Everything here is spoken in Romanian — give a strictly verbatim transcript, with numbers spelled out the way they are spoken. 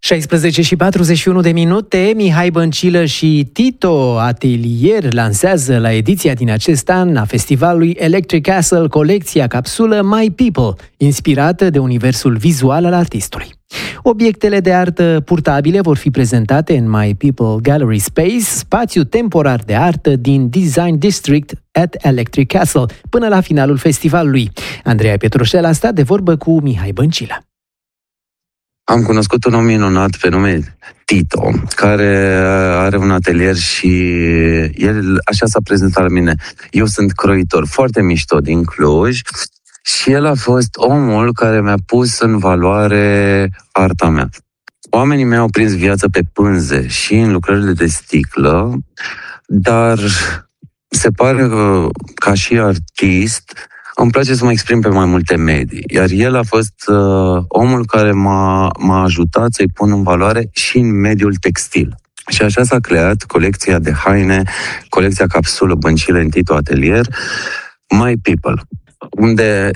șaisprezece și patruzeci și unu de minute, Mihai Băncilă și Tito Atelier lansează la ediția din acest an a festivalului Electric Castle colecția capsulă My People, inspirată de universul vizual al artistului. Obiectele de artă purtabile vor fi prezentate în My People Gallery Space, spațiu temporar de artă din Design District at Electric Castle, până la finalul festivalului. Andreea Petrușel a stat de vorbă cu Mihai Băncilă. Am cunoscut un om minunat pe nume Tito, care are un atelier și el așa s-a prezentat la mine. Eu sunt croitor foarte mișto din Cluj și el a fost omul care mi-a pus în valoare arta mea. Oamenii mei au prins viață pe pânze și în lucrările de sticlă, dar se pare că, ca și artist, îmi place să mă exprim pe mai multe medii. Iar el a fost uh, omul care m-a, m-a ajutat să-i pun în valoare și în mediul textil. Și așa s-a creat colecția de haine, colecția capsulă Băncilă în Tito Atelier, My People, unde